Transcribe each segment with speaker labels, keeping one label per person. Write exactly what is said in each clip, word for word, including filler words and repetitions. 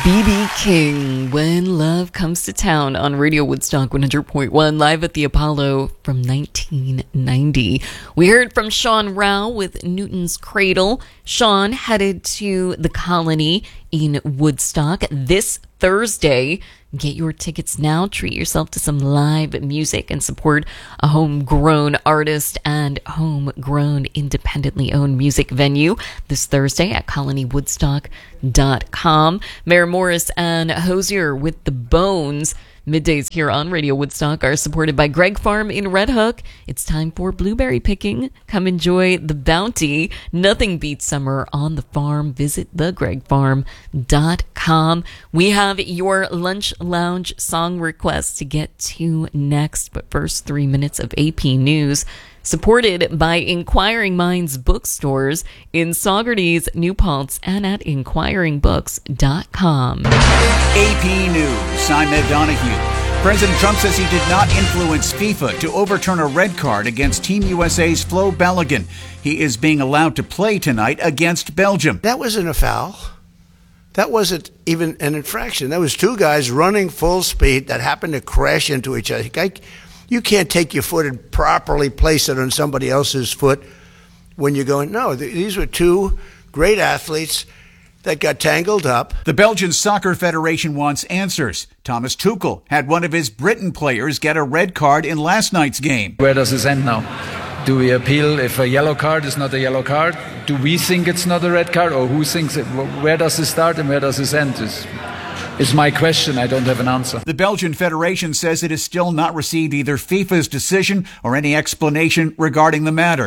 Speaker 1: B B King, When Love Comes to Town on Radio Woodstock one hundred point one, live at the Apollo from nineteen ninety. We heard from Sean Rao with Newton's Cradle. Sean headed to the Colony in Woodstock this Thursday. Get your tickets now. Treat yourself to some live music and support a homegrown artist and homegrown, independently owned music venue this Thursday at colony woodstock dot com. Mayor Morris and Hosier with the Bones. Middays here on Radio Woodstock are supported by Greg Farm in Red Hook. It's time for blueberry picking. Come enjoy the bounty. Nothing beats summer on the farm. Visit the greg farm dot com. We have your Lunch Lounge song requests to get to next, but first three minutes of A P News. Supported by Inquiring Minds bookstores in Saugerties, New Paltz, and at inquiring books dot com.
Speaker 2: A P News, I'm Ed Donahue. President Trump says he did not influence FIFA to overturn a red card against Team U S A's Flo Balogun. He is being allowed to play tonight against Belgium.
Speaker 3: That wasn't a foul. That wasn't even an infraction. That was two guys running full speed that happened to crash into each other. You can't take your foot and properly place it on somebody else's foot when you're going, no, these were two great athletes that got tangled up.
Speaker 2: The Belgian Soccer Federation wants answers. Thomas Tuchel had one of his Britain players get a red card in last night's game.
Speaker 4: Where does this end now? Do we appeal if a yellow card is not a yellow card? Do we think it's not a red card, or who thinks it? Where does this start and where does this end? Is Is my question. I don't have an answer.
Speaker 2: The Belgian Federation says it has still not received either FIFA's decision or any explanation regarding the matter.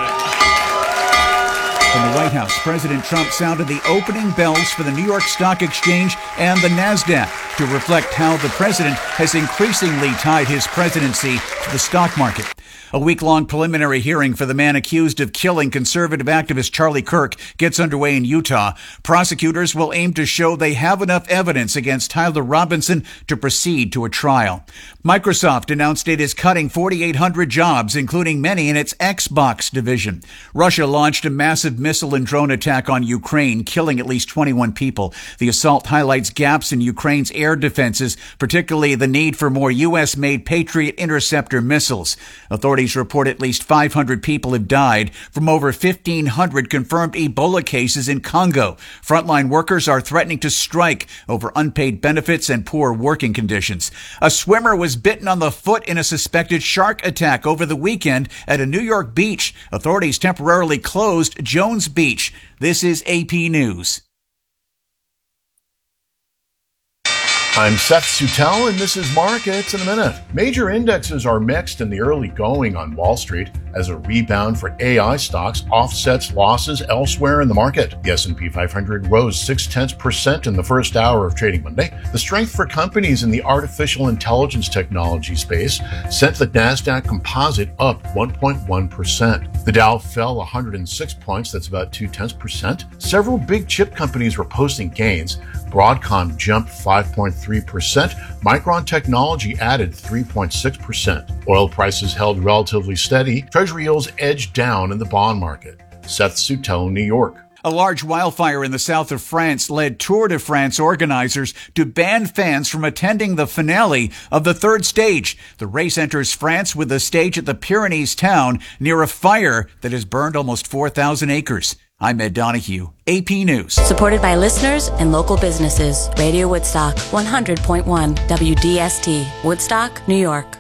Speaker 2: From the White House, President Trump sounded the opening bells for the New York Stock Exchange and the NASDAQ to reflect how the president has increasingly tied his presidency to the stock market. A week-long preliminary hearing for the man accused of killing conservative activist Charlie Kirk gets underway in Utah. Prosecutors will aim to show they have enough evidence against Tyler Robinson to proceed to a trial. Microsoft announced it is cutting forty-eight hundred jobs, including many in its Xbox division. Russia launched a massive missile and drone attack on Ukraine, killing at least twenty-one people. The assault highlights gaps in Ukraine's air defenses, particularly the need for more U S-made Patriot interceptor missiles. Authorities report at least five hundred people have died from over fifteen hundred confirmed Ebola cases in Congo. Frontline workers are threatening to strike over unpaid benefits and poor working conditions. A swimmer was bitten on the foot in a suspected shark attack over the weekend at a New York beach. Authorities temporarily closed Jones Beach. This is A P News.
Speaker 5: I'm Seth Sutell, and this is Markets in a Minute. Major indexes are mixed in the early going on Wall Street as a rebound for A I stocks offsets losses elsewhere in the market. The S and P five hundred rose six tenths percent in the first hour of trading Monday. The strength for companies in the artificial intelligence technology space sent the NASDAQ Composite up one point one percent. The Dow fell one hundred six points, that's about two tenths percent. Several big chip companies were posting gains. Broadcom jumped five point three percent. Micron Technology added three point six percent. Oil prices held relatively steady. Treasury yields edged down in the bond market. Seth Sutell, New York.
Speaker 2: A large wildfire in the south of France led Tour de France organizers to ban fans from attending the finale of the third stage. The race enters France with a stage at the Pyrenees town near a fire that has burned almost four thousand acres. I'm Ed Donahue, A P News.
Speaker 6: Supported by listeners and local businesses. Radio Woodstock, one hundred point one W D S T, Woodstock, New York.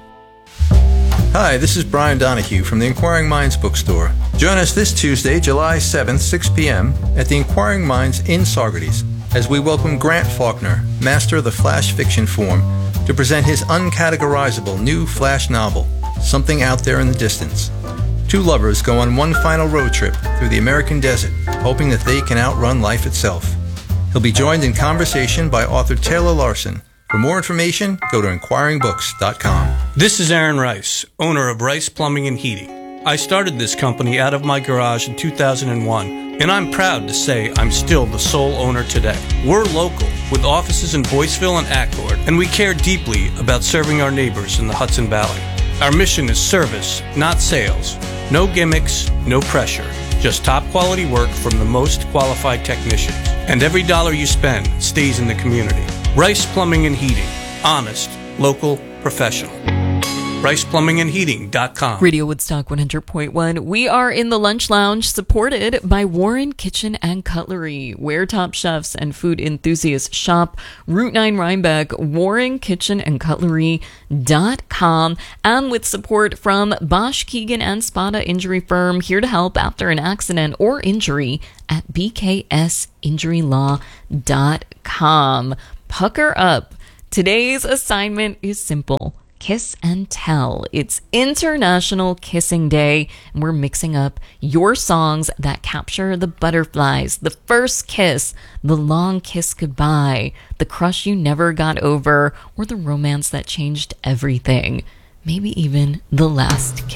Speaker 7: Hi, this is Brian Donahue from the Inquiring Minds bookstore. Join us this Tuesday, July seventh, six p.m. at the Inquiring Minds in Saugerties as we welcome Grant Faulkner, master of the flash fiction form, to present his uncategorizable new flash novel, Something Out There in the Distance. Two lovers go on one final road trip through the American desert, hoping that they can outrun life itself. He'll be joined in conversation by author Taylor Larson. For more information, go to inquiring books dot com.
Speaker 8: This is Aaron Rice, owner of Rice Plumbing and Heating. I started this company out of my garage in two thousand one, and I'm proud to say I'm still the sole owner today. We're local, with offices in Boyceville and Accord, and we care deeply about serving our neighbors in the Hudson Valley. Our mission is service, not sales. No gimmicks, no pressure. Just top quality work from the most qualified technicians. And every dollar you spend stays in the community. Rice Plumbing and Heating. Honest, local, professional. rice plumbing and heating dot com.
Speaker 1: Radio Woodstock one hundred point one. We are in the Lunch Lounge, supported by Warren Kitchen and Cutlery, where top chefs and food enthusiasts shop. Route nine Rhinebeck, warren kitchen and cutlery dot com, and with support from Bosch, Keegan, and Spada Injury Firm, here to help after an accident or injury at b k s injury law dot com. Pucker up. Today's assignment is simple. Kiss and tell. It's International Kissing Day, and we're mixing up your songs that capture the butterflies, the first kiss, the long kiss goodbye, the crush you never got over, or the romance that changed everything. Maybe even the last kiss.